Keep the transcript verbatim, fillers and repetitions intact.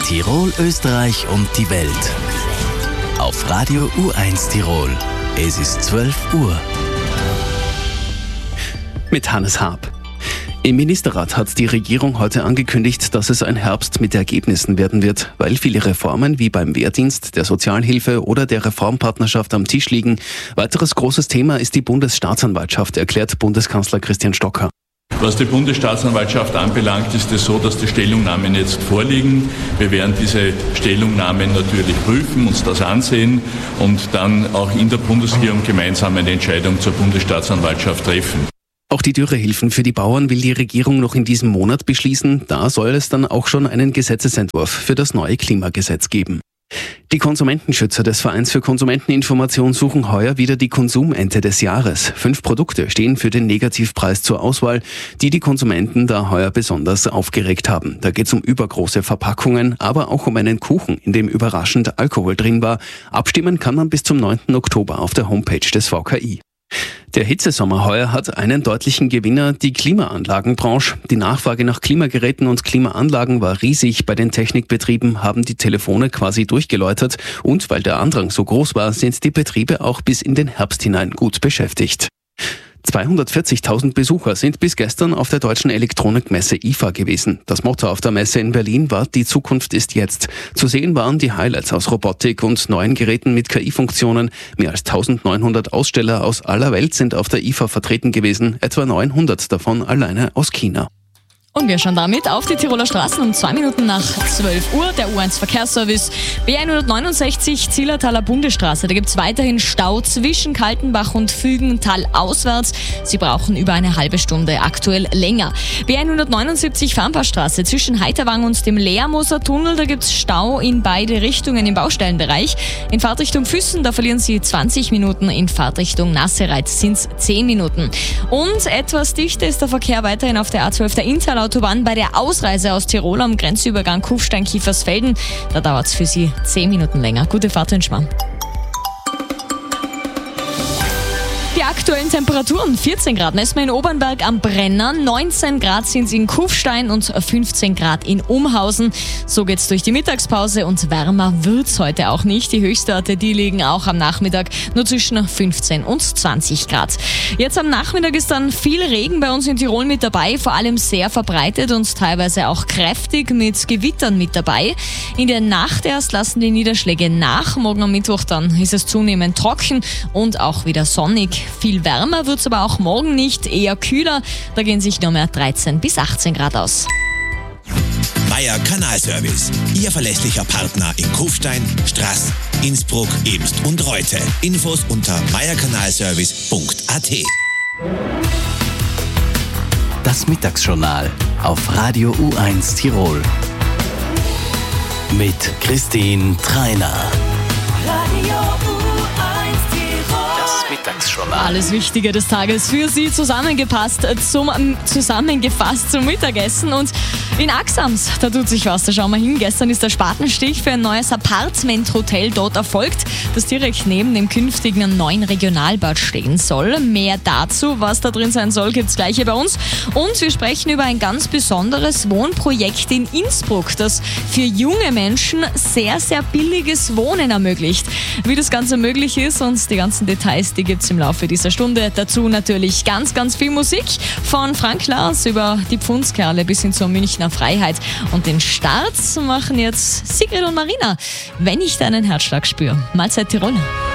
Tirol, Österreich und die Welt. Auf Radio U eins Tirol. Es ist zwölf Uhr. Mit Hannes Haab. Im Ministerrat hat die Regierung heute angekündigt, dass es ein Herbst mit Ergebnissen werden wird, weil viele Reformen wie beim Wehrdienst, der Sozialhilfe oder der Reformpartnerschaft am Tisch liegen. Weiteres großes Thema ist die Bundesstaatsanwaltschaft, erklärt Bundeskanzler Christian Stocker. Was die Bundesstaatsanwaltschaft anbelangt, ist es so, dass die Stellungnahmen jetzt vorliegen. Wir werden diese Stellungnahmen natürlich prüfen, uns das ansehen und dann auch in der Bundesregierung gemeinsam eine Entscheidung zur Bundesstaatsanwaltschaft treffen. Auch die Dürrehilfen für die Bauern will die Regierung noch in diesem Monat beschließen. Da soll es dann auch schon einen Gesetzesentwurf für das neue Klimagesetz geben. Die Konsumentenschützer des Vereins für Konsumenteninformation suchen heuer wieder die Konsumente des Jahres. Fünf Produkte stehen für den Negativpreis zur Auswahl, die die Konsumenten da heuer besonders aufgeregt haben. Da geht es um übergroße Verpackungen, aber auch um einen Kuchen, in dem überraschend Alkohol drin war. Abstimmen kann man bis zum neunten Oktober auf der Homepage des V K I. Der Hitzesommer heuer hat einen deutlichen Gewinner, die Klimaanlagenbranche. Die Nachfrage nach Klimageräten und Klimaanlagen war riesig. Bei den Technikbetrieben haben die Telefone quasi durchgeläutert. Und weil der Andrang so groß war, sind die Betriebe auch bis in den Herbst hinein gut beschäftigt. zweihundertvierzigtausend Besucher sind bis gestern auf der Deutschen Elektronikmesse I F A gewesen. Das Motto auf der Messe in Berlin war: Die Zukunft ist jetzt. Zu sehen waren die Highlights aus Robotik und neuen Geräten mit K I-Funktionen. Mehr als eintausendneunhundert Aussteller aus aller Welt sind auf der I F A vertreten gewesen, etwa neunhundert davon alleine aus China. Und wir schauen damit auf die Tiroler Straßen um zwei Minuten nach zwölf Uhr. Der U eins Verkehrsservice B hundertneunundsechzig Zillertaler Bundesstraße. Da gibt es weiterhin Stau zwischen Kaltenbach und Fügental auswärts. Sie brauchen über eine halbe Stunde, aktuell länger. B hundertneunundsiebzig Farnbachstraße zwischen Heiterwang und dem Leermoser Tunnel. Da gibt es Stau in beide Richtungen im Baustellenbereich. In Fahrtrichtung Füssen, da verlieren Sie zwanzig Minuten. In Fahrtrichtung Nassereit sind es zehn Minuten. Und etwas dichter ist der Verkehr weiterhin auf der A zwölf der Inntal Autobahn bei der Ausreise aus Tirol am Grenzübergang Kufstein-Kiefersfelden. Da dauert es für Sie zehn Minuten länger. Gute Fahrt in Schmarrn. Die aktuellen Temperaturen: vierzehn Grad messen wir in Obernberg am Brenner, neunzehn Grad sind es in Kufstein und fünfzehn Grad in Umhausen. So geht's durch die Mittagspause und wärmer wird's heute auch nicht. Die Höchstwerte, die liegen auch am Nachmittag nur zwischen fünfzehn und zwanzig Grad. Jetzt am Nachmittag ist dann viel Regen bei uns in Tirol mit dabei, vor allem sehr verbreitet und teilweise auch kräftig mit Gewittern mit dabei. In der Nacht erst lassen die Niederschläge nach. Morgen am Mittwoch dann ist es zunehmend trocken und auch wieder sonnig. Viel wärmer wird es aber auch morgen nicht, eher kühler. Da gehen sich nur mehr dreizehn bis achtzehn Grad aus. Meier Kanalservice, Ihr verlässlicher Partner in Kufstein, Straß, Innsbruck, Ebst und Reute. Infos unter meierkanalservice punkt a t. Das Mittagsjournal auf Radio U eins Tirol. Mit Christine Treiner. Radio U eins Tirol. Das Mittagsjournal. Alles Wichtige des Tages für Sie zusammengepasst zum, zusammengefasst zum Mittagessen. Und in Axams, da tut sich was, da schauen wir hin. Gestern ist der Spatenstich für ein neues Apartment-Hotel dort erfolgt, das direkt neben dem künftigen neuen Regionalbad stehen soll. Mehr dazu, was da drin sein soll, gibt's gleich hier bei uns. Und wir sprechen über ein ganz besonderes Wohnprojekt in Innsbruck, das für junge Menschen sehr, sehr billiges Wohnen ermöglicht. Wie das Ganze möglich ist und die ganzen Details, die gibt's im Laufe dieser Stunde. Dazu natürlich ganz, ganz viel Musik, von Frank Lars über die Pfundskerle bis hin zur Münchner Freiheit. Und den Start machen jetzt Sigrid und Marina. Wenn ich deinen Herzschlag spüre. Mahlzeit Tirol.